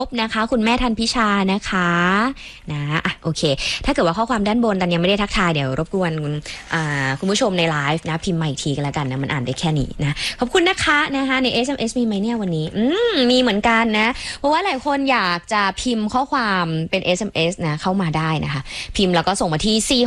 นะคะคุณแม่ทันพิชานะคะนะโอเคถ้าเกิดว่าข้อความด้านบนตันยังไม่ได้ทักทายเดี๋ยวรบกวนคุณผู้ชมในไลฟ์นะพิมพ์มาอีกทีกันแล้วกันนะมันอ่านได้แค่นี้นะขอบคุณนะคะใน SMS มีไหมเนี่ยวันนี้มีเหมือนกันนะเพราะว่าหลายคนอยากจะพิมพ์ข้อความเป็น SMS นะเข้ามาได้นะคะพิมพ์แล้วก็ส่งมาที่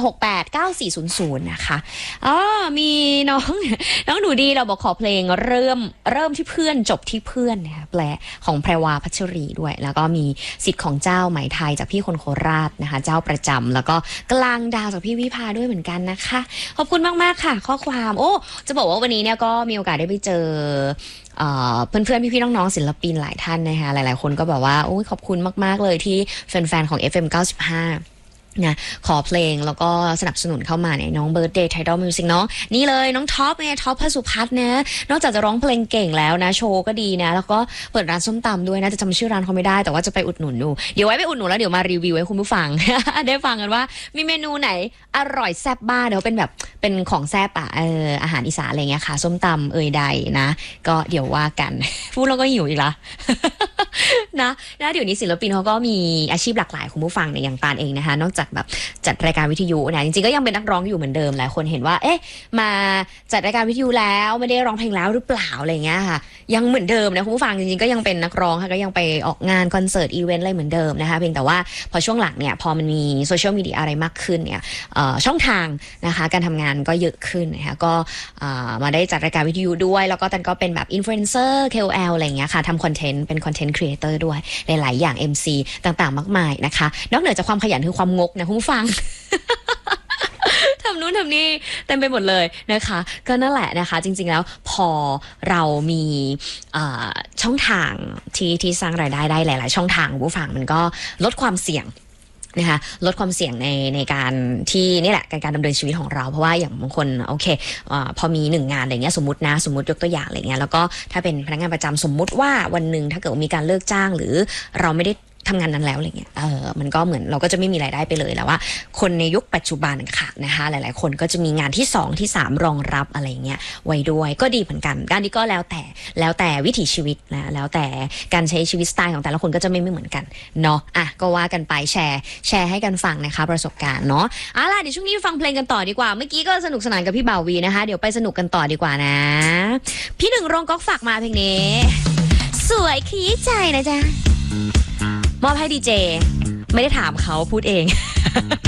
4689400นะคะมีน้องหนูดีเราบอกขอเพลงเริ่มที่เพื่อนจบที่เพื่อนนะคะแปลของแพรวาพัชรีด้วยแล้วก็มีสิทธิ์ของเจ้าไหมไทยจากพี่คนโคราชนะคะเจ้าประจำแล้วก็กลางดาวจากพี่วิภาด้วยเหมือนกันนะคะขอบคุณมากๆค่ะข้อความจะบอกว่าวันนี้เนี่ยก็มีโอกาสได้ไปเจอเพื่อนๆพี่ๆน้องๆศิลปินหลายท่านนะคะหลายๆคนก็บอกว่าขอบคุณมากๆเลยที่แฟนๆของ FM 95นะขอเพลงแล้วก็สนับสนุนเข้ามาเนี่ยน้องเบิร์ธเดย์ไทดอลมิวสิกเนาะนี่เลยน้องท็อปท็อปพสุพัฒน์นะนอกจากจะร้องเพลงเก่งแล้วนะโชว์ก็ดีนะแล้วก็เปิดร้านส้มตำด้วยนะจะจำชื่อร้านเขาไม่ได้แต่ว่าจะไปอุดหนุนดูเดี๋ยวไว้ไปอุดหนุนแล้วเดี๋ยวมารีวิวให้คุณผู้ฟัง ได้ฟังกันว่ามีเมนูไหนอร่อยแซ่บบ้างเดี๋ยวเป็นของแซ่บอาหารอีสานอะไรเงี้ยค่ะส้มตำใดนะก็เดี๋ยวว่ากันพูดแล้วก็หิวอีกละ นะเดี๋ยวนี้ศิลปินเขาก็มีอาชีพหลากหลายคุณผู้ฟังเนี่ยอย่างปานเองนะคะนอกจากแบบจัดรายการวิทยุนะจริงๆก็ยังเป็นนักร้องอยู่เหมือนเดิมหลายคนเห็นว่ามาจัดรายการวิทยุแล้วไม่ได้ร้องเพลงแล้วหรือเปล่าอะไรเงี้ยค่ะยังเหมือนเดิมนะคุณผู้ฟังจริงๆก็ยังเป็นนักร้องค่ะก็ยังไปออกงานคอนเสิร์ตอีเวนต์อะไรเหมือนเดิมนะคะเพียงแต่ว่าพอช่วงหลังเนี่ยพอมันมีโซเชียลมีเดียอะไรมากขึ้นเนี่ยช่องทางนะคะการทำงานก็เยอะขึ้นนะคะก็มาได้จัดรายการวิทยุด้วยแล้วก็ตันก็เป็นแบบอินฟลูเอนเซอร์ KOL อะไรเงี้ยค่ะทำคอนเทนต์เป็นคอนเทนต์ครีเอเตอร์ด้วยหลายๆอย่าง MC ต่างๆมากมายนะคะนอกเหนือจากความขยันคือความงกนะคุณผู้ฟัง ทำนู้นทำนี่เต็มไปหมดเลยนะคะก็นั่นแหละนะคะจริงๆแล้วพอเรามีช่องทางที่สร้างรายได้ได้หลายๆช่องทางผู้ฟังมันก็ลดความเสี่ยงนะคะลดความเสี่ยงในการที่นี่แหละการดำเนินชีวิตของเราเพราะว่าอย่างบางคนโอเคพอมี1งานอะไรเงี้ยสมมติยกตัวอย่างอะไรเงี้ยแล้วก็ถ้าเป็นพนักงานประจำสมมุติว่าวันหนึ่งถ้าเกิดมีการเลิกจ้างหรือเราไม่ได้ทำงานนั้นแล้วอะไรเงี้ยมันก็เหมือนเราก็จะไม่มีรายได้ไปเลยแล้วว่าคนในยุคปัจจุบันค่ะนะคะหลายๆคนก็จะมีงานที่2ที่3รองรับอะไรเงี้ยไว้ด้วยก็ดีเหมือนกันการนี้ก็แล้วแต่วิถีชีวิตนะแล้วแต่การใช้ชีวิตสไตล์ของแต่ละคนก็จะไม่เหมือนกันเนาะก็ว่ากันไปแชร์ให้กันฟังนะคะประสบการณ์เนาะล่ะเดี๋ยวช่วงนี้ฟังเพลงกันต่อดีกว่าเมื่อกี้ก็สนุกสนานกับพี่บ่าววีนะคะเดี๋ยวไปสนุกกันต่อดีกว่านะพี่หนึ่งโรงก๊อกฝากมาเพลงนี้สวยขี้ใจนะจ๊ะมอบให้ดีเจไม่ได้ถามเขาพูดเอง